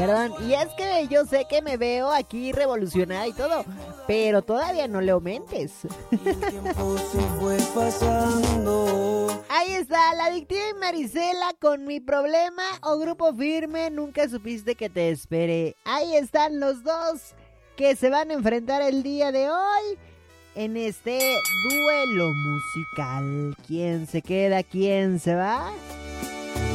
Perdón, y es que yo sé que me veo aquí revolucionada y todo, pero todavía no le aumentes. Ahí está, la adictiva y Marisela con Mi Problema o Grupo Firme, Nunca Supiste que Te Esperé. Ahí están los dos que se van a enfrentar el día de hoy en este duelo musical. ¿Quién se queda? ¿Quién se va?